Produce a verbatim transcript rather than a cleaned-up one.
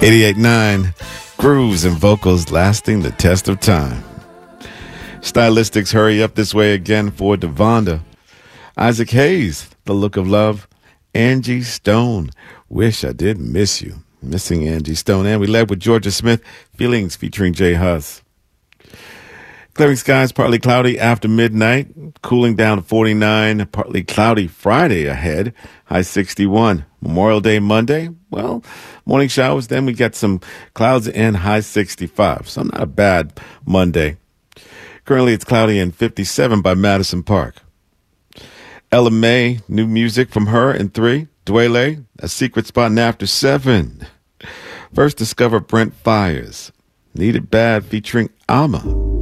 eighty-eight point nine, grooves and vocals lasting the test of time. Stylistics Hurry Up This Way Again for Devonda. Isaac Hayes, The Look of Love. Angie Stone, Wish I Didn't Miss You. Missing Angie Stone. And we led with Georgia Smith, Feelings featuring Jay Huss. Clearing skies, partly cloudy after midnight. Cooling down to forty-nine. Partly cloudy Friday ahead. High sixty-one. Memorial Day Monday. Well, morning showers. Then we get some clouds and high sixty-five. So not a bad Monday. Currently it's cloudy and fifty-seven by Madison Park. Ella May, new music from her in three. Dwele, A Secret Spot in After seven. First discover Brent Fires. Need It Bad featuring Alma.